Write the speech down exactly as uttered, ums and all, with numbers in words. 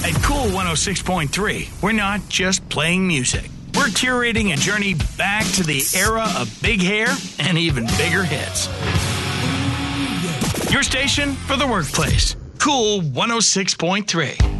At Cool one oh six point three, we're not just playing music. We're curating a journey back to the era of big hair and even bigger hits. Your station for the workplace. Cool one oh six point three.